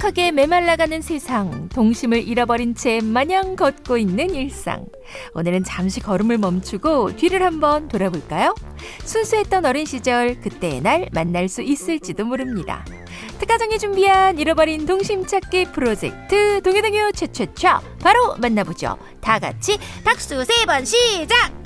급격하게 메말라가는 세상, 동심을 잃어버린 채 마냥 걷고 있는 일상. 오늘은 잠시 걸음을 멈추고 뒤를 한번 돌아볼까요? 순수했던 어린 시절, 그때의 날 만날 수 있을지도 모릅니다. 특가정이 준비한 잃어버린 동심 찾기 프로젝트 동요동요 최최차 바로 만나보죠. 다 같이 박수 3번 시작!